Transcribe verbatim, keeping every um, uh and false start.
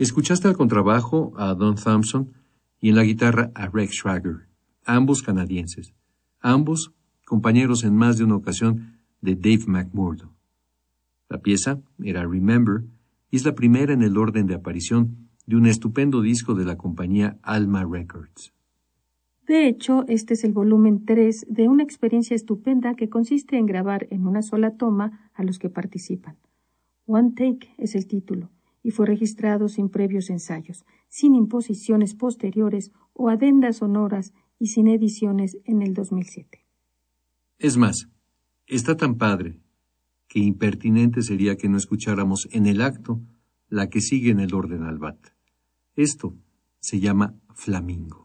Escuchaste al contrabajo a Don Thompson y en la guitarra a Rex Schrager, ambos canadienses, ambos compañeros en más de una ocasión de Dave McMurdo. La pieza era Remember y es la primera en el orden de aparición de un estupendo disco de la compañía Alma Records. De hecho, este es el volumen tres de una experiencia estupenda que consiste en grabar en una sola toma a los que participan. One Take es el título, y fue registrado sin previos ensayos, sin imposiciones posteriores o adendas sonoras y sin ediciones en el dos mil siete. Es más, está tan padre que impertinente sería que no escucháramos en el acto la que sigue en el orden al bat. Esto se llama Flamingo.